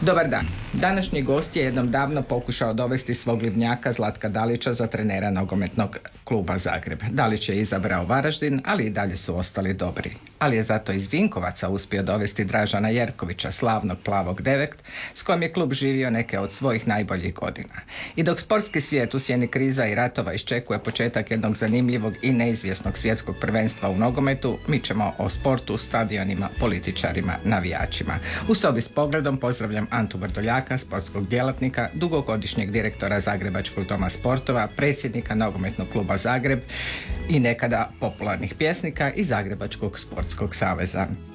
Dobar dan. Današnji gost je jednom davno pokušao dovesti svog livnjaka Zlatka Dalića za trenera nogometnog kluba Zagreb. Dalić je izabrao Varaždin, ali i dalje su ostali dobri. Ali je zato iz Vinkovaca uspio dovesti Dražana Jerkovića, slavnog plavog devekt, s kojim je klub živio neke od svojih najboljih godina. I dok sportski svijet u sjeni kriza i ratova iščekuje početak jednog zanimljivog i neizvjesnog svjetskog prvenstva u nogometu, mi ćemo o sportu, stadionima, političarima, navijačima. U sobi s pogledom pozdravljam Antu Vrdoljaka, sportskog djelatnika, dugogodišnjeg direktora Zagrebačkog doma sportova, predsjednika nogometnog kluba Zagreb i nekada popularnih pjesnika i Zagrebačkog sportskog saveza.